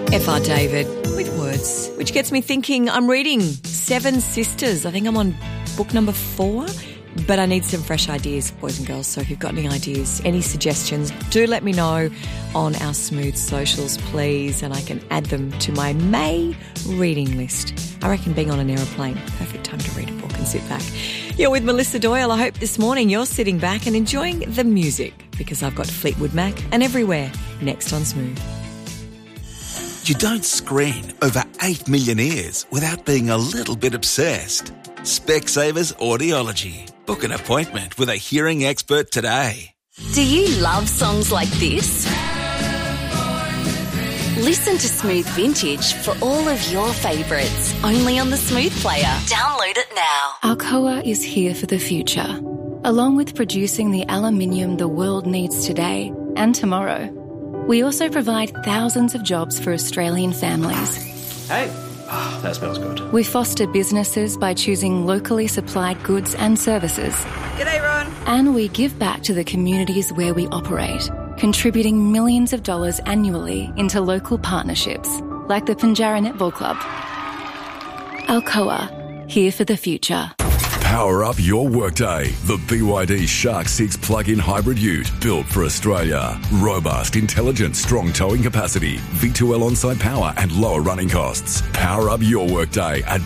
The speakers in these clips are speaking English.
F.R. David with Words, which gets me thinking. I'm reading Seven Sisters. I think I'm on book number 4, but I need some fresh ideas, boys and girls. So if you've got any ideas, any suggestions, do let me know on our Smooth socials, please, and I can add them to my May reading list. I reckon being on an aeroplane, perfect time to read a book and sit back. You're with Melissa Doyle. I hope this morning you're sitting back and enjoying the music, because I've got Fleetwood Mac and Everywhere next on Smooth. You don't screen over 8 million ears without being a little bit obsessed. Specsavers Audiology. Book an appointment with a hearing expert today. Do you love songs like this? Listen to Smooth Vintage for all of your favourites, only on the Smooth Player. Download it now. Alcoa is here for the future. Along with producing the aluminium the world needs today and tomorrow, we also provide thousands of jobs for Australian families. Hey, that smells good. We foster businesses by choosing locally supplied goods and services. G'day, Ron. And we give back to the communities where we operate, contributing millions of dollars annually into local partnerships, like the Pinjarra Netball Club. Alcoa, here for the future. Power up your workday. The BYD Shark 6 plug-in hybrid ute, built for Australia. Robust, intelligent, strong towing capacity, V2L on-site power and lower running costs. Power up your workday at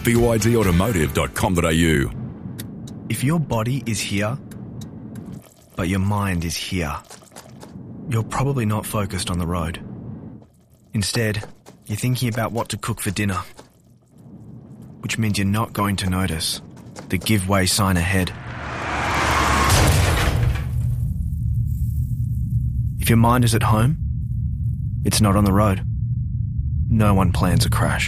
bydautomotive.com.au. If your body is here, but your mind is here, you're probably not focused on the road. Instead, you're thinking about what to cook for dinner, which means you're not going to notice the give way sign ahead. If your mind is at home, it's not on the road. No one plans a crash.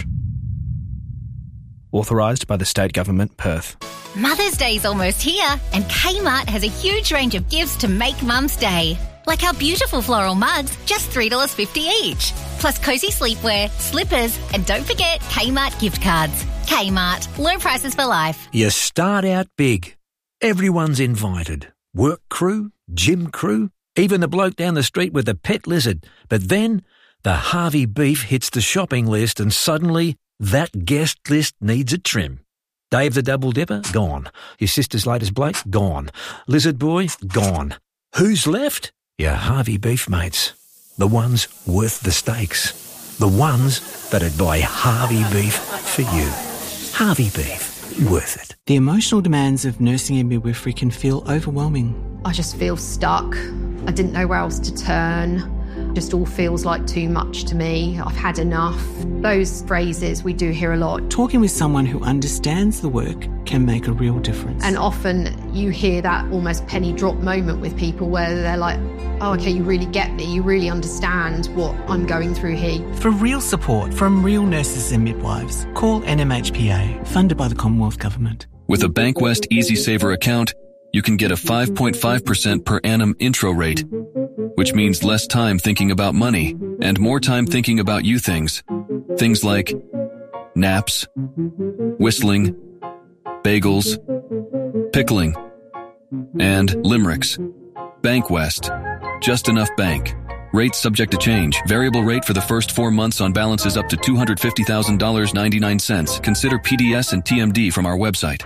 Authorised by the State Government, Perth. Mother's Day's almost here, and Kmart has a huge range of gifts to make Mum's Day. Like our beautiful floral mugs, just $3.50 each. Plus cosy sleepwear, slippers, and don't forget Kmart gift cards. Kmart, low prices for life. You start out big. Everyone's invited. Work crew, gym crew, even the bloke down the street with the pet lizard. But then the Harvey beef hits the shopping list and suddenly that guest list needs a trim. Dave the Double Dipper, gone. Your sister's latest bloke, gone. Lizard Boy, gone. Who's left? Your Harvey beef mates. The ones worth the stakes. The ones that'd buy Harvey beef for you. Harvey beef, worth it. The emotional demands of nursing and midwifery can feel overwhelming. I just feel stuck. I didn't know where else to turn. Just all feels like too much to me. I've had enough. Those phrases we do hear a lot. Talking with someone who understands the work can make a real difference. And often you hear that almost penny drop moment with people where they're like, oh, okay, you really get me. You really understand what I'm going through here. For real support from real nurses and midwives, call NMHPA, funded by the Commonwealth Government. With a Bankwest EasySaver account, you can get a 5.5% per annum intro rate, which means less time thinking about money and more time thinking about you things. Things like naps, whistling, bagels, pickling, and limericks. Bankwest. Just enough bank. Rates subject to change. Variable rate for the first 4 months on balances up to $250,000.99. Consider PDS and TMD from our website.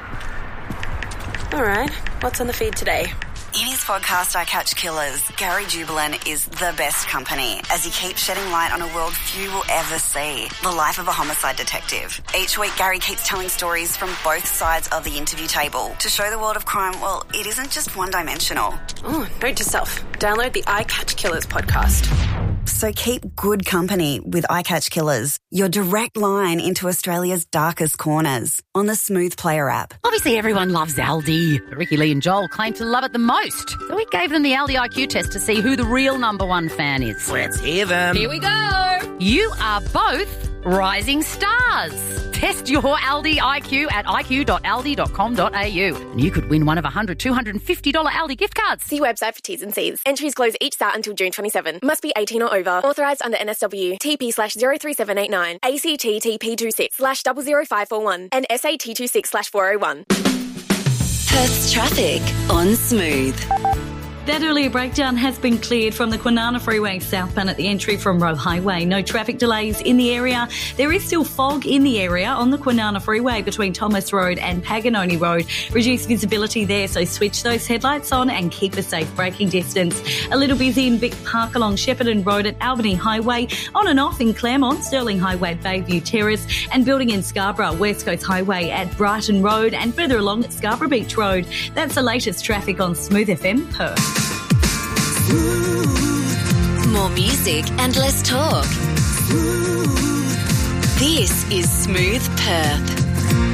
All right, what's on the feed today? In his podcast, I Catch Killers, Gary Jubilant is the best company as he keeps shedding light on a world few will ever see, the life of a homicide detective. Each week, Gary keeps telling stories from both sides of the interview table to show the world of crime, well, it isn't just one-dimensional. Oh, note to self, download the I Catch Killers podcast. So keep good company with I Catch Killers, your direct line into Australia's darkest corners, on the Smooth Player app. Obviously, everyone loves Aldi, but Ricky Lee and Joel claim to love it the most. So we gave them the Aldi IQ test to see who the real number one fan is. Let's hear them. Here we go. You are both rising stars. Test your Aldi IQ at iq.aldi.com.au. And you could win one of $100, $250 Aldi gift cards. See website for T's and C's. Entries close each start until June 27. Must be 18 or over. Authorised under NSW. TP/03789. ACT TP26/00541. And SAT26/401. Perth's traffic on Smooth. That earlier breakdown has been cleared from the Kwinana Freeway southbound at the entry from Roe Highway. No traffic delays in the area. There is still fog in the area on the Kwinana Freeway between Thomas Road and Paganoni Road. Reduced visibility there, so switch those headlights on and keep a safe braking distance. A little busy in Vic Park along Shepparton Road at Albany Highway. On and off in Claremont, Stirling Highway at Bayview Terrace, and building in Scarborough, West Coast Highway at Brighton Road, and further along at Scarborough Beach Road. That's the latest traffic on Smooth FM Perth. More music and less talk. This is Smooth Perth.